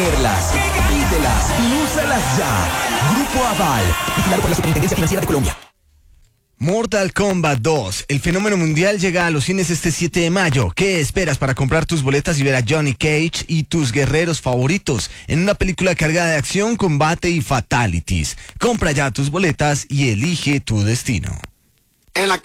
tenerlas. Pídelas y úsalas ya. Grupo Aval, vigilado por la Superintendencia Financiera de Colombia. Mortal Kombat 2. El fenómeno mundial llega a los cines este 7 de mayo. ¿Qué esperas para comprar tus boletas y ver a Johnny Cage y tus guerreros favoritos en una película cargada de acción, combate y fatalities? Compra ya tus boletas y elige tu destino. En la